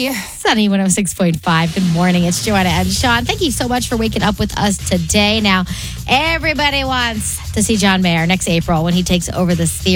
Sunny 106.5. Good morning. It's Joanna and Sean. Thank you so much for waking up with us today. Now, everybody wants to see John Mayer next April when he takes over this theater.